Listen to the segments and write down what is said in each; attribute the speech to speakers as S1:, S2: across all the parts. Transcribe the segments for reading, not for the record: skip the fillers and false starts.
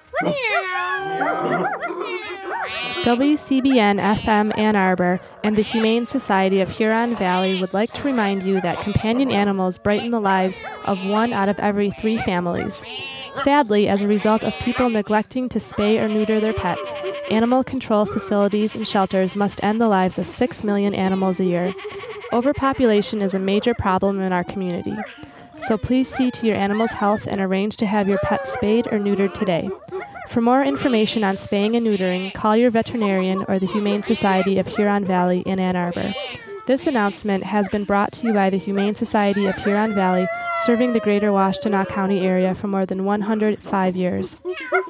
S1: WCBN FM Ann Arbor and the Humane Society of Huron Valley would like to remind you that companion animals brighten the lives of 1 out of every 3 families. Sadly, as a result of people neglecting to spay or neuter their pets, animal control facilities and shelters must end the lives of 6 million animals a year. Overpopulation is a major problem in our community. So please see to your animal's health and arrange to have your pet spayed or neutered today. For more information on spaying and neutering, call your veterinarian or the Humane Society of Huron Valley in Ann Arbor. This announcement has been brought to you by the Humane Society of Huron Valley, serving the greater Washtenaw County area for more than 105 years.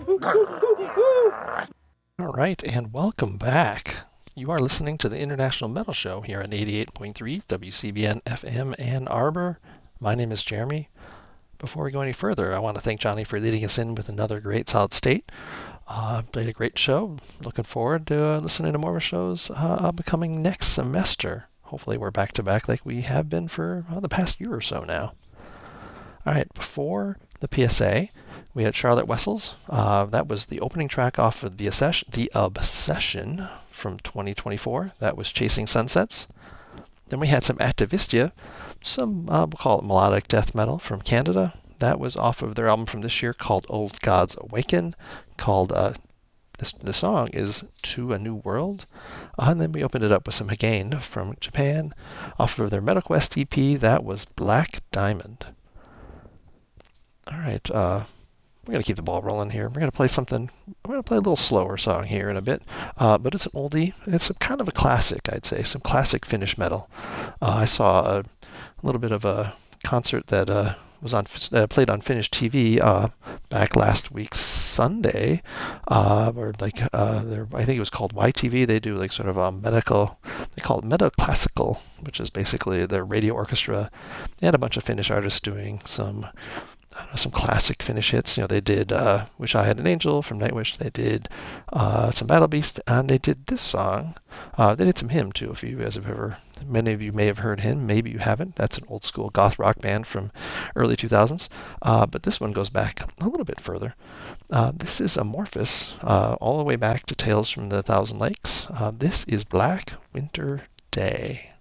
S2: All right, and welcome back. You are listening to the International Metal Show here on 88.3 WCBN FM Ann Arbor. My name is Jeremy. Before we go any further, I want to thank Johnny for leading us in with another great Solid State. Played a great show. Looking forward to listening to more of our shows upcoming next semester. Hopefully we're back to back like we have been for the past year or so now. All right, before the PSA, we had Charlotte Wessels. That was the opening track off of The Obsession from 2024. That was Chasing Sunsets. Then we had some Activistia, some, we'll call it melodic death metal from Canada. That was off of their album from this year called Old Gods Awaken, called, the song is To a New World. And then we opened it up with some Hagain from Japan, off of their MetaQuest EP. That was Black Diamond. All right, we're going to keep the ball rolling here. We're going to play something, we're going to play a little slower song here in a bit, but it's an oldie. It's kind of a classic, I'd say, some classic Finnish metal. I saw a little bit of a concert that played on Finnish TV back last week Sunday, or I think it was called YTV. They do like sort of a medical, they call it metaclassical, which is basically their radio orchestra. They had a bunch of Finnish artists doing some classic Finnish hits. They did Wish I Had an Angel from Nightwish. They did some Battle Beast, and they did this song. They did some Hymn, too, if you guys have ever... Many of you may have heard Hymn. Maybe you haven't. That's an old-school goth rock band from early 2000s. But this one goes back a little bit further. This is Amorphous, all the way back to Tales from the Thousand Lakes. This is Black Winter Day.